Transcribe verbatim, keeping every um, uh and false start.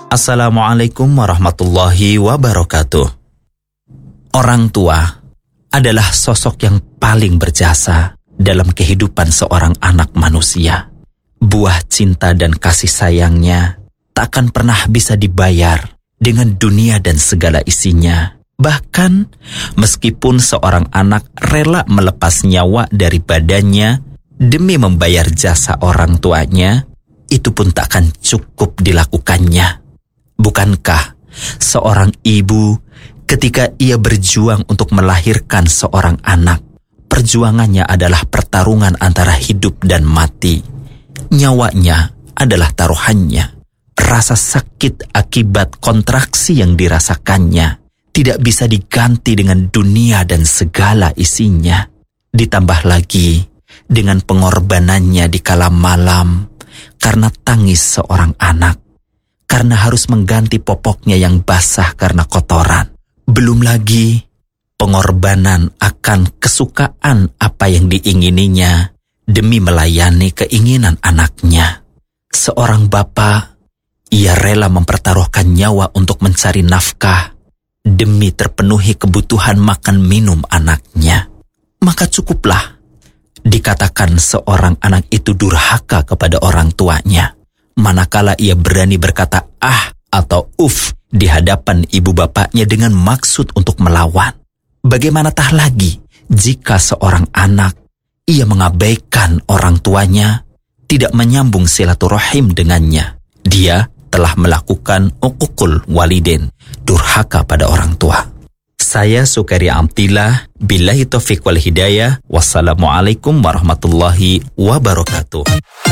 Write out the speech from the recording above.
Assalamualaikum warahmatullahi wabarakatuh. Orang tua adalah sosok yang paling berjasa dalam kehidupan seorang anak manusia. Buah cinta dan kasih sayangnya tak akan pernah bisa dibayar dengan dunia dan segala isinya. Bahkan meskipun seorang anak rela melepas nyawa dari badannya demi membayar jasa orang tuanya, itu pun tak akan cukup dilakukannya. Bukankah seorang ibu ketika ia berjuang untuk melahirkan seorang anak, perjuangannya adalah pertarungan antara hidup dan mati. Nyawanya adalah taruhannya. Rasa sakit akibat kontraksi yang dirasakannya tidak bisa diganti dengan dunia dan segala isinya. Ditambah lagi dengan pengorbanannya di kala malam karena tangis seorang anak, karena harus mengganti popoknya yang basah karena kotoran. Belum lagi pengorbanan akan kesukaan apa yang diingininya demi melayani keinginan anaknya. Seorang bapa, ia rela mempertaruhkan nyawa untuk mencari nafkah demi terpenuhi kebutuhan makan minum anaknya. Maka cukuplah dikatakan seorang anak itu durhaka kepada orang tuanya manakala ia berani berkata ah atau uf di hadapan ibu bapaknya dengan maksud untuk melawan. Bagaimana tah lagi jika seorang anak ia mengabaikan orang tuanya, tidak menyambung silaturahim dengannya. Dia telah melakukan uququl walidain, durhaka pada orang tua. Saya Sukaria Amtillah, billahi taufiq wal hidayah. Wassalamualaikum warahmatullahi wabarakatuh.